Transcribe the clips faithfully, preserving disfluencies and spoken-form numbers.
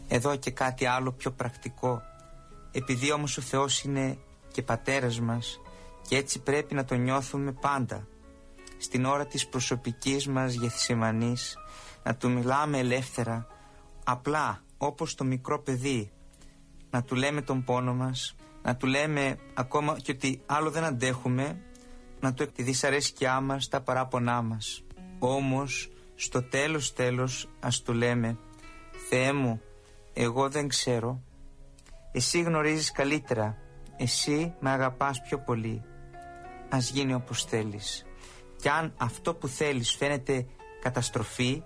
Εδώ και κάτι άλλο πιο πρακτικό. Επειδή όμως ο Θεός είναι και πατέρας μας και έτσι πρέπει να τον νιώθουμε πάντα, στην ώρα της προσωπικής μας Γεθσιμανής, να του μιλάμε ελεύθερα, απλά όπως το μικρό παιδί, να του λέμε τον πόνο μας, να του λέμε ακόμα και ότι άλλο δεν αντέχουμε, να του τη δυσαρέσκειά μας, τα παράπονά μας. Όμως στο τέλος τέλος ας του λέμε, Θεέ μου, εγώ δεν ξέρω, εσύ γνωρίζεις καλύτερα, εσύ με αγαπάς πιο πολύ, ας γίνει όπως θέλεις. Κι αν αυτό που θέλεις φαίνεται καταστροφή,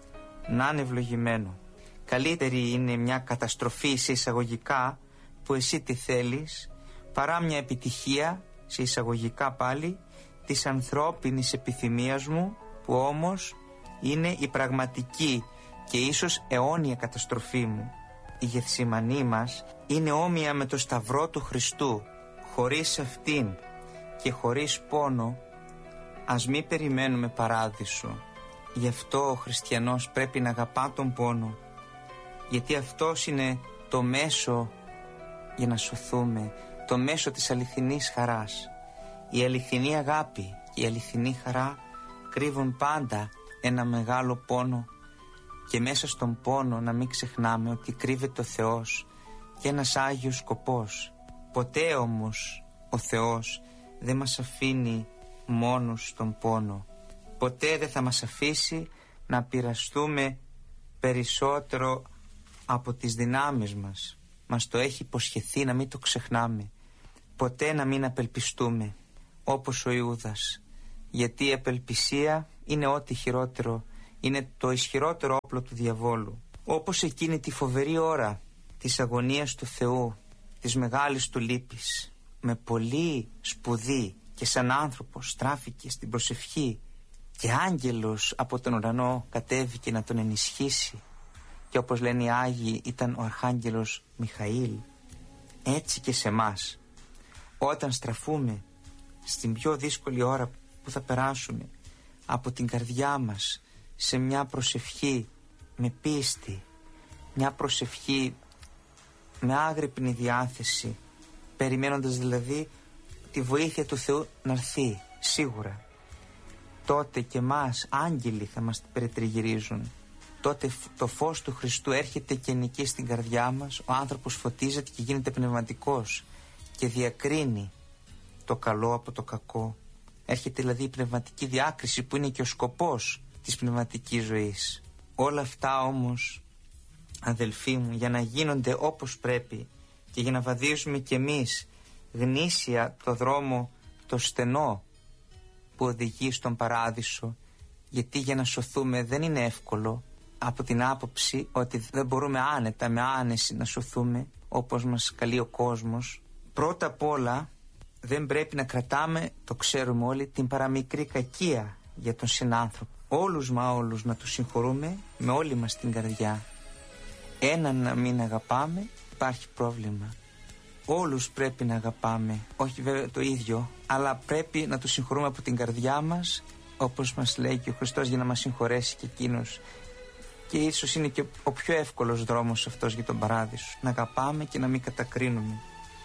να είναι ευλογημένο. Καλύτερη είναι μια καταστροφή σε εισαγωγικά που εσύ τη θέλεις, παρά μια επιτυχία σε εισαγωγικά πάλι της ανθρώπινης επιθυμίας μου, που όμως είναι η πραγματική και ίσως αιώνια καταστροφή μου. Η Γεθσιμανή μας είναι όμοια με το σταυρό του Χριστού. Χωρίς αυτήν και χωρίς πόνο ας μην περιμένουμε παράδεισο. Γι' αυτό ο χριστιανός πρέπει να αγαπά τον πόνο, γιατί αυτός είναι το μέσο για να σωθούμε, το μέσο της αληθινής χαράς. Η αληθινή αγάπη και η αληθινή χαρά κρύβουν πάντα ένα μεγάλο πόνο, και μέσα στον πόνο να μην ξεχνάμε ότι κρύβεται ο Θεός και ένας Άγιος σκοπός. Ποτέ όμως ο Θεός δεν μας αφήνει μόνος στον πόνο. Ποτέ δεν θα μας αφήσει να πειραστούμε περισσότερο από τις δυνάμεις μας. Μας το έχει υποσχεθεί, να μην το ξεχνάμε. Ποτέ να μην απελπιστούμε όπως ο Ιούδας, γιατί η απελπισία είναι ό,τι χειρότερο, είναι το ισχυρότερο όπλο του διαβόλου. Όπως εκείνη τη φοβερή ώρα της αγωνίας του Θεού, της μεγάλης του λύπης, με πολύ σπουδή και σαν άνθρωπος στράφηκε στην προσευχή και άγγελος από τον ουρανό κατέβηκε να τον ενισχύσει, και όπως λένε οι Άγιοι ήταν ο Αρχάγγελος Μιχαήλ. Έτσι και σε μας, όταν στραφούμε στην πιο δύσκολη ώρα που θα περάσουμε, από την καρδιά μας σε μια προσευχή με πίστη, μια προσευχή με άγρυπνη διάθεση, περιμένοντας δηλαδή τη βοήθεια του Θεού να έρθει σίγουρα, τότε και μας άγγελοι θα μας περιτριγυρίζουν. Τότε το φως του Χριστού έρχεται και νικεί στην καρδιά μας, ο άνθρωπος φωτίζεται και γίνεται πνευματικός και διακρίνει το καλό από το κακό. Έρχεται δηλαδή η πνευματική διάκριση που είναι και ο σκοπός της πνευματικής ζωής. Όλα αυτά όμως, αδελφοί μου, για να γίνονται όπως πρέπει και για να βαδίζουμε κι εμείς γνήσια το δρόμο το στενό που οδηγεί στον παράδεισο, γιατί για να σωθούμε δεν είναι εύκολο, από την άποψη ότι δεν μπορούμε άνετα με άνεση να σωθούμε όπως μας καλεί ο κόσμος. Πρώτα απ' όλα δεν πρέπει να κρατάμε, το ξέρουμε όλοι, την παραμικρή κακία για τον συνάνθρωπο. Όλους μα όλους να τους συγχωρούμε με όλη μας την καρδιά. Έναν να μην αγαπάμε, υπάρχει πρόβλημα. Όλους πρέπει να αγαπάμε, όχι βέβαια το ίδιο, αλλά πρέπει να τους συγχωρούμε από την καρδιά μας, όπως μας λέει και ο Χριστός, για να μας συγχωρέσει και εκείνος. Και ίσως είναι και ο πιο εύκολος δρόμος αυτός για τον παράδεισο, να αγαπάμε και να μην κατακρίνουμε.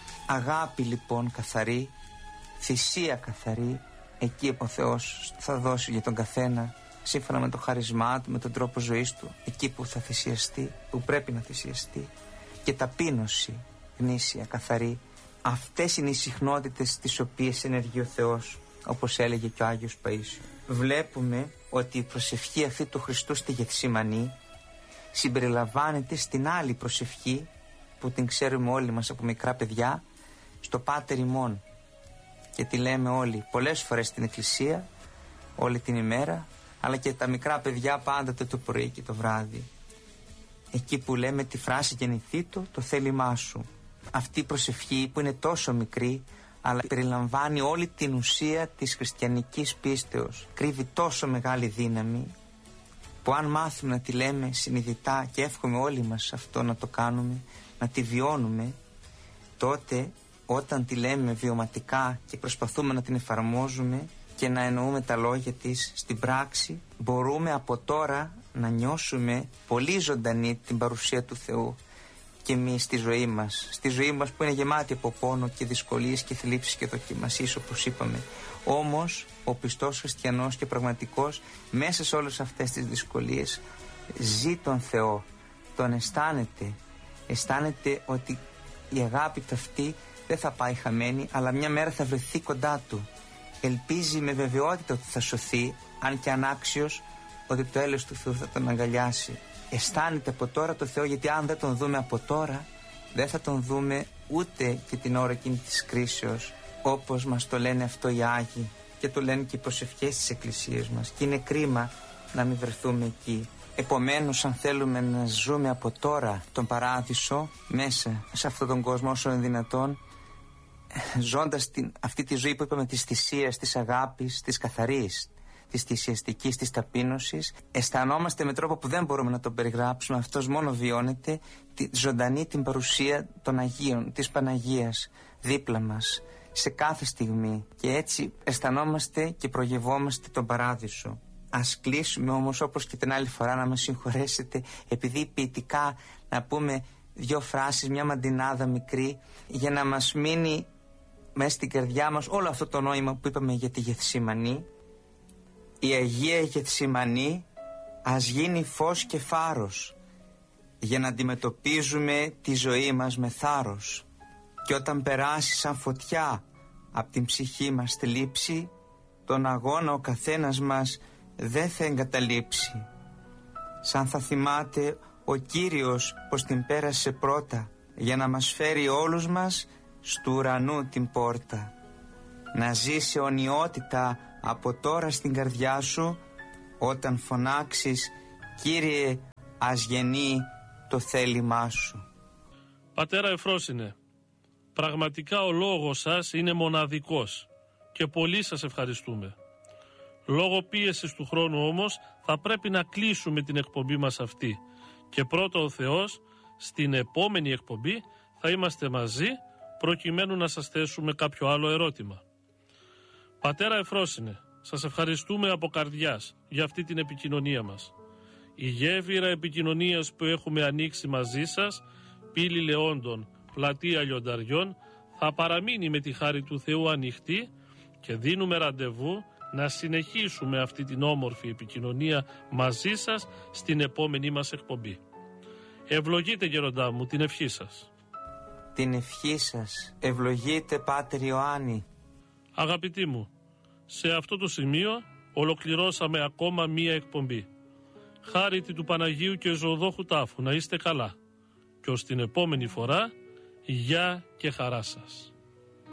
Αγάπη λοιπόν καθαρή, θυσία καθαρή, εκεί ο Θεός θα δώσει για τον καθένα σύμφωνα με το χάρισμά του, με τον τρόπο ζωής του, εκεί που θα θυσιαστεί, που πρέπει να θυσιαστεί. Και ταπείνωση γνήσια, καθαρή, αυτές είναι οι συχνότητες τις οποίες ενεργεί ο Θεός, όπως έλεγε και ο Άγιος Παΐσιος. Βλέπουμε ότι η προσευχή αυτή του Χριστού στη Γεθσιμανή συμπεριλαμβάνεται στην άλλη προσευχή που την ξέρουμε όλοι μας από μικρά παιδιά, στο Πάτερ ημών, και τη λέμε όλοι πολλές φορές στην εκκλησία όλη την ημέρα, αλλά και τα μικρά παιδιά πάντοτε το πρωί και το βράδυ, εκεί που λέμε τη φράση «γεννηθήτω το θέλημά σου». Αυτή η προσευχή που είναι τόσο μικρή, αλλά περιλαμβάνει όλη την ουσία της χριστιανικής πίστεως, κρύβει τόσο μεγάλη δύναμη, που αν μάθουμε να τη λέμε συνειδητά, και εύχομαι όλοι μας αυτό να το κάνουμε, να τη βιώνουμε, τότε όταν τη λέμε βιωματικά και προσπαθούμε να την εφαρμόζουμε και να εννοούμε τα λόγια της στην πράξη, μπορούμε από τώρα να νιώσουμε πολύ ζωντανή την παρουσία του Θεού και εμείς στη ζωή μας, στη ζωή μας που είναι γεμάτη από πόνο και δυσκολίες και θλίψεις και δοκιμασίες, όπως είπαμε. Όμως ο πιστός χριστιανός και πραγματικός μέσα σε όλες αυτές τις δυσκολίες ζει τον Θεό, τον αισθάνεται, αισθάνεται ότι η αγάπη του αυτή δεν θα πάει χαμένη, αλλά μια μέρα θα βρεθεί κοντά του. Ελπίζει με βεβαιότητα ότι θα σωθεί, αν και ανάξιος, ότι το έλεος του Θεού θα τον αγκαλιάσει. Αισθάνεται από τώρα το Θεό, γιατί αν δεν τον δούμε από τώρα, δεν θα τον δούμε ούτε και την ώρα εκείνη της κρίσεως, όπως μας το λένε αυτό οι Άγιοι και το λένε και οι προσευχές της Εκκλησίας μας. Και είναι κρίμα να μην βρεθούμε εκεί. Επομένως, αν θέλουμε να ζούμε από τώρα τον παράδεισο μέσα σε αυτόν τον κόσμο όσο είναι δυνατόν, ζώντας την, αυτή τη ζωή που είπαμε της θυσίας, της αγάπης, της καθαρής, της θυσιαστικής, της ταπείνωσης, αισθανόμαστε με τρόπο που δεν μπορούμε να τον περιγράψουμε, αυτός μόνο βιώνεται, τη ζωντανή την παρουσία των Αγίων, της Παναγίας δίπλα μας σε κάθε στιγμή, και έτσι αισθανόμαστε και προγευόμαστε τον παράδεισο. Ας κλείσουμε όμως, όπως και την άλλη φορά, να με συγχωρέσετε, επειδή ποιητικά να πούμε δύο φράσεις, μια μαντινάδα μικρή, για να μας μείνει μέσα στην καρδιά μας όλο αυτό το νόημα που είπαμε για τη Γεθσιμανή. Η Αγία Γεθσιμανή ας γίνει φως και φάρος, για να αντιμετωπίζουμε τη ζωή μας με θάρρος. Και όταν περάσει σαν φωτιά απ' την ψυχή μας θλίψη, τον αγώνα ο καθένας μας δεν θα εγκαταλείψει. Σαν θα θυμάται ο Κύριος πως την πέρασε πρώτα, για να μας φέρει όλους μας στου ουρανού την πόρτα. Να ζήσει αιωνιότητα από τώρα στην καρδιά σου, όταν φωνάξεις «Κύριε, ας γεννεί το θέλημά σου». Πατέρα Ευφρόσυνε, πραγματικά ο λόγος σας είναι μοναδικός και πολύ σας ευχαριστούμε. Λόγω πίεσης του χρόνου όμως θα πρέπει να κλείσουμε την εκπομπή μας αυτή, και πρώτα ο Θεός στην επόμενη εκπομπή θα είμαστε μαζί, προκειμένου να σας θέσουμε κάποιο άλλο ερώτημα. Πατέρα Ευφρόσυνε, σας ευχαριστούμε από καρδιάς για αυτή την επικοινωνία μας. Η γέφυρα επικοινωνίας που έχουμε ανοίξει μαζί σας, Πύλη Λεόντων, πλατεία Λιονταριών, θα παραμείνει με τη χάρη του Θεού ανοιχτή, και δίνουμε ραντεβού να συνεχίσουμε αυτή την όμορφη επικοινωνία μαζί σας στην επόμενή μας εκπομπή. Ευλογείτε, γέροντά μου, την ευχή σας. Την ευχή σας ευλογείτε, Πάτερ Ιωάννη. Αγαπητοί μου, σε αυτό το σημείο ολοκληρώσαμε ακόμα μία εκπομπή. Χάρητη του Παναγίου και Ζωοδόχου Τάφου, να είστε καλά. Και ως την επόμενη φορά, γεια και χαρά σας.